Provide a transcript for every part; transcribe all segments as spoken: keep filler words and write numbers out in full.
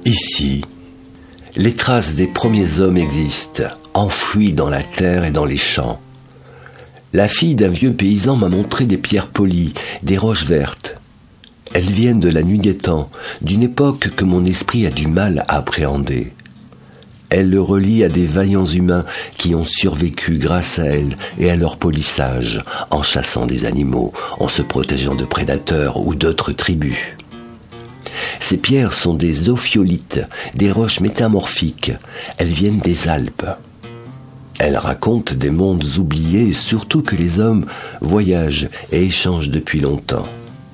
Ici, les traces des premiers hommes existent, enfouies dans la terre et dans les champs. La fille d'un vieux paysan m'a montré des pierres polies, des roches vertes. Elles viennent de la nuit des temps, d'une époque que mon esprit a du mal à appréhender. Elle le relie à des vaillants humains qui ont survécu grâce à elle et à leur polissage, en chassant des animaux, en se protégeant de prédateurs ou d'autres tribus. Ces pierres sont des ophiolites, des roches métamorphiques. Elles viennent des Alpes. Elles racontent des mondes oubliés et surtout que les hommes voyagent et échangent depuis longtemps.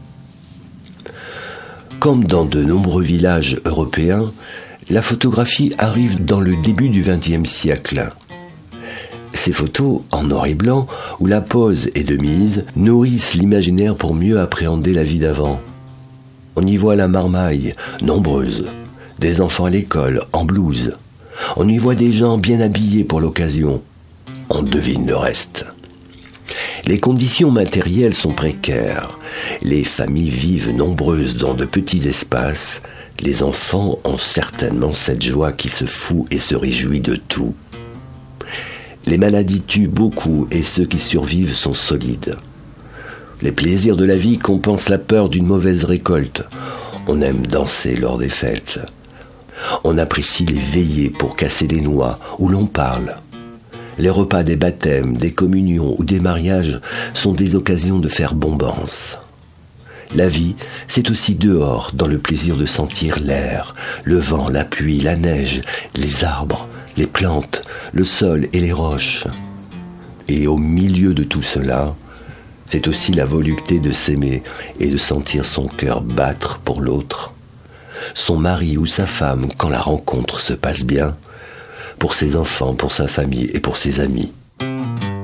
Comme dans de nombreux villages européens, la photographie arrive dans le début du vingtième siècle. Ces photos, en noir et blanc, où la pose est de mise, nourrissent l'imaginaire pour mieux appréhender la vie d'avant. On y voit la marmaille, nombreuse, des enfants à l'école, en blouse. On y voit des gens bien habillés pour l'occasion. On devine le reste. Les conditions matérielles sont précaires. Les familles vivent nombreuses dans de petits espaces. Les enfants ont certainement cette joie qui se fout et se réjouit de tout. Les maladies tuent beaucoup et ceux qui survivent sont solides. Les plaisirs de la vie compensent la peur d'une mauvaise récolte. On aime danser lors des fêtes. On apprécie les veillées pour casser les noix où l'on parle. Les repas des baptêmes, des communions ou des mariages sont des occasions de faire bombance. La vie, c'est aussi dehors, dans le plaisir de sentir l'air, le vent, la pluie, la neige, les arbres, les plantes, le sol et les roches. Et au milieu de tout cela, c'est aussi la volupté de s'aimer et de sentir son cœur battre pour l'autre, son mari ou sa femme quand la rencontre se passe bien, pour ses enfants, pour sa famille et pour ses amis.